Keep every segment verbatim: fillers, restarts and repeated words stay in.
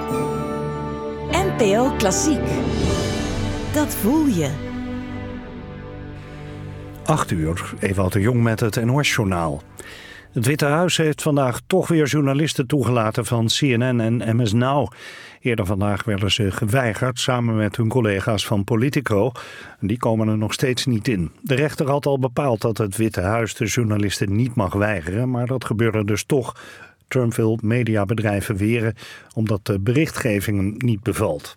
N P O Klassiek. Dat voel je. acht uur, Ewout de Jong met het N O S-journaal. Het Witte Huis heeft vandaag toch weer journalisten toegelaten van C N N en M S Now. Eerder vandaag werden ze geweigerd samen met hun collega's van Politico. Die komen er nog steeds niet in. De rechter had al bepaald dat het Witte Huis de journalisten niet mag weigeren, maar dat gebeurde dus toch. Trump wil mediabedrijven weren omdat de berichtgeving hem niet bevalt.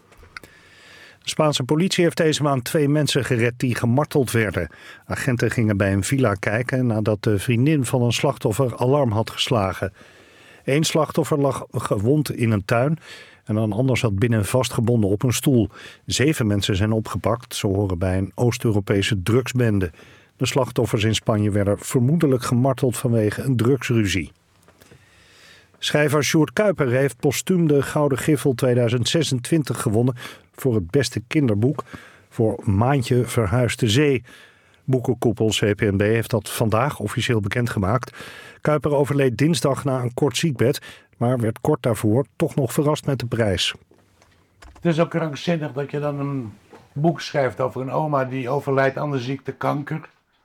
De Spaanse politie heeft deze maand twee mensen gered die gemarteld werden. Agenten gingen bij een villa kijken nadat de vriendin van een slachtoffer alarm had geslagen. Eén slachtoffer lag gewond in een tuin en een ander zat binnen vastgebonden op een stoel. Zeven mensen zijn opgepakt, ze horen bij een Oost-Europese drugsbende. De slachtoffers in Spanje werden vermoedelijk gemarteld vanwege een drugsruzie. Schrijver Sjoerd Kuiper heeft postuum de Gouden Griffel tweeduizend zesentwintig gewonnen voor het beste kinderboek voor Maantje verhuist de zee. Boekenkoepel C P N B heeft dat vandaag officieel bekendgemaakt. Kuiper overleed dinsdag na een kort ziekbed, maar werd kort daarvoor toch nog verrast met de prijs. Het is ook krankzinnig dat je dan een boek schrijft over een oma die overlijdt aan de ziekte kanker.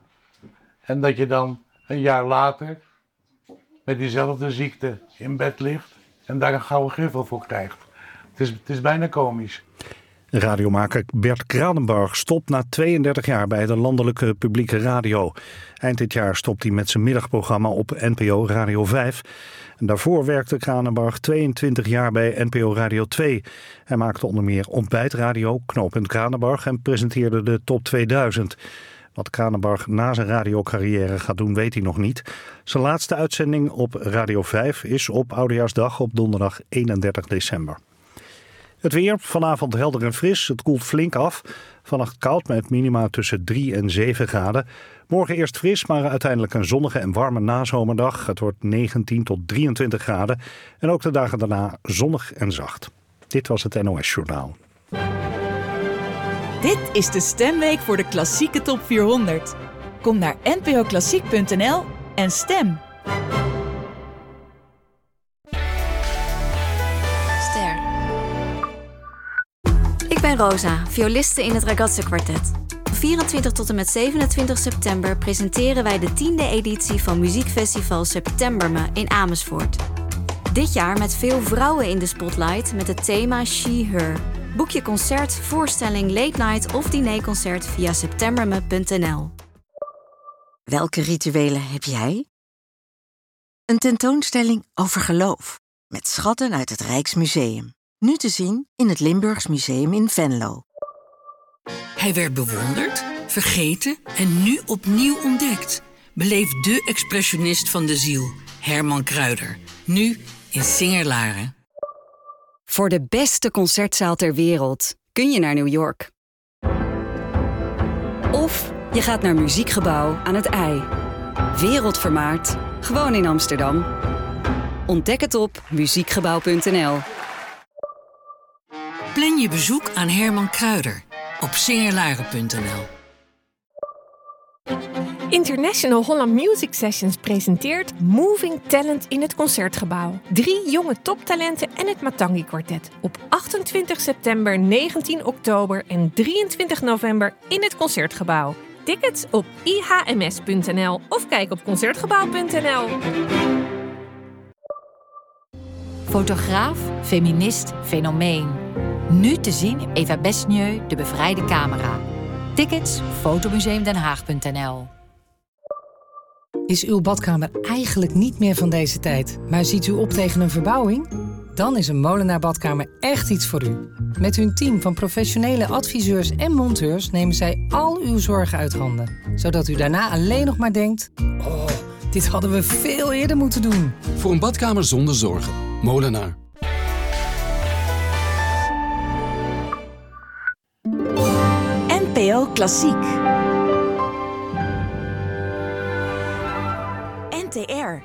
En dat je dan een jaar later met diezelfde ziekte in bed ligt en daar een Gouden Griffel voor krijgt. Het is, het is bijna komisch. Radiomaker Bert Kranenburg stopt na tweeëndertig jaar bij de landelijke publieke radio. Eind dit jaar stopt hij met zijn middagprogramma op N P O Radio vijf. En daarvoor werkte Kranenburg tweeëntwintig jaar bij N P O Radio twee. Hij maakte onder meer Ontbijtradio, Knooppunt Kranenburg en presenteerde de Top tweeduizend. Wat Kranenburg na zijn radiocarrière gaat doen, weet hij nog niet. Zijn laatste uitzending op Radio vijf is op Oudejaarsdag op donderdag eenendertig december. Het weer, vanavond helder en fris. Het koelt flink af. Vannacht koud met minima tussen drie en zeven graden. Morgen eerst fris, maar uiteindelijk een zonnige en warme nazomerdag. Het wordt negentien tot drieëntwintig graden. En ook de dagen daarna zonnig en zacht. Dit was het N O S-journaal. Dit is de stemweek voor de klassieke top vierhonderd. Kom naar n p o klassiek punt n l en stem. Ster. Ik ben Rosa, violiste in het Ragazze Quartet. Van vierentwintig tot en met zevenentwintig september presenteren wij de tiende editie van muziekfestival Septemberme in Amersfoort. Dit jaar met veel vrouwen in de spotlight met het thema She-Her. Boek je concert, voorstelling, late night of dinerconcert via septemberme punt n l. Welke rituelen heb jij? Een tentoonstelling over geloof, met schatten uit het Rijksmuseum. Nu te zien in het Limburgs Museum in Venlo. Hij werd bewonderd, vergeten en nu opnieuw ontdekt. Beleef de expressionist van de ziel, Herman Kruider. Nu in Singer-Laren. Voor de beste concertzaal ter wereld kun je naar New York. Of je gaat naar Muziekgebouw aan het IJ. Wereldvermaard, gewoon in Amsterdam. Ontdek het op muziekgebouw punt n l. Plan je bezoek aan Herman Kruider op singerlaren punt n l. International Holland Music Sessions presenteert Moving Talent in het Concertgebouw. Drie jonge toptalenten en het Matangi Quartet. Op achtentwintig september, negentien oktober en drieëntwintig november in het Concertgebouw. Tickets op i h m s punt n l of kijk op concertgebouw punt n l. Fotograaf, feminist, fenomeen. Nu te zien Eva Besnieu, De Bevrijde Camera. Tickets fotomuseum den haag punt n l. Is uw badkamer eigenlijk niet meer van deze tijd, maar ziet u op tegen een verbouwing? Dan is een Molenaar Badkamer echt iets voor u. Met hun team van professionele adviseurs en monteurs nemen zij al uw zorgen uit handen. Zodat u daarna alleen nog maar denkt: oh, dit hadden we veel eerder moeten doen. Voor een badkamer zonder zorgen. Molenaar. N P O Klassiek. N T R.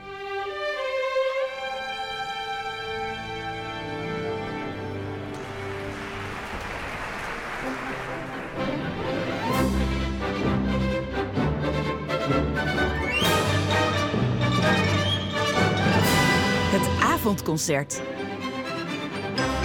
Het avondconcert.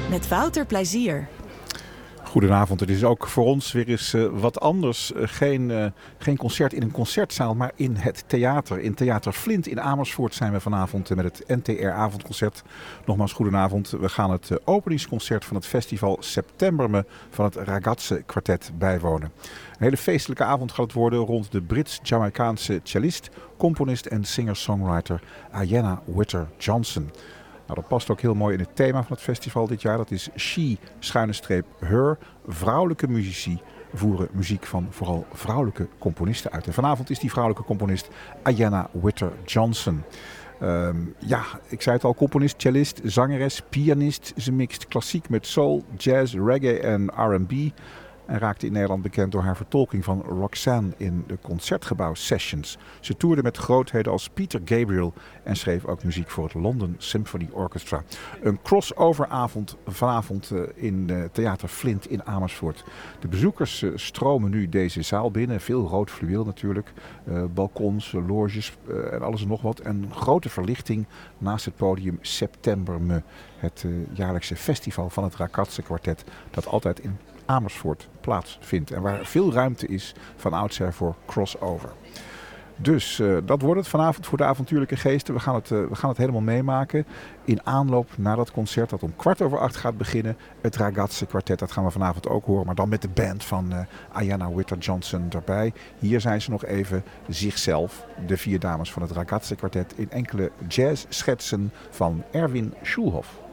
met Wouter Plezier. Goedenavond, het is ook voor ons weer eens uh, wat anders. Uh, geen, uh, geen concert in een concertzaal, maar in het theater. In Theater Flint in Amersfoort zijn we vanavond uh, met het N T R-avondconcert. Nogmaals, goedenavond. We gaan het uh, openingsconcert van het festival Septemberme van het Ragazze Kwartet bijwonen. Een hele feestelijke avond gaat het worden rond de Brits-Jamaicaanse cellist, componist en singer-songwriter Ayanna Whitter-Johnson. Nou, dat past ook heel mooi in het thema van het festival dit jaar. Dat is She, schuine streep, Her. Vrouwelijke muzici voeren muziek van vooral vrouwelijke componisten uit. En vanavond is die vrouwelijke componist Ayanna Whitter-Johnson. Um, ja, ik zei het al, componist, cellist, zangeres, pianist. Ze mixt klassiek met soul, jazz, reggae en R en B. En raakte in Nederland bekend door haar vertolking van Roxanne in de Concertgebouw Sessions. Ze toerde met grootheden als Peter Gabriel en schreef ook muziek voor het London Symphony Orchestra. Een crossoveravond vanavond in Theater Flint in Amersfoort. De bezoekers stromen nu deze zaal binnen. Veel rood fluweel natuurlijk. Uh, balkons, loges uh, en alles en nog wat. En grote verlichting naast het podium Septemberme. Het uh, jaarlijkse festival van het Ragazze Kwartet dat altijd in Amersfoort plaatsvindt en waar veel ruimte is van oudsher voor crossover. Dus uh, dat wordt het vanavond voor de avontuurlijke geesten. We gaan, het, uh, we gaan het helemaal meemaken in aanloop naar dat concert dat om kwart over acht gaat beginnen. Het Ragazze Kwartet, dat gaan we vanavond ook horen, maar dan met de band van uh, Ayanna Whitter-Johnson erbij. Hier zijn ze nog even zichzelf, de vier dames van het Ragazze Kwartet, in enkele jazzschetsen van Erwin Schulhoff.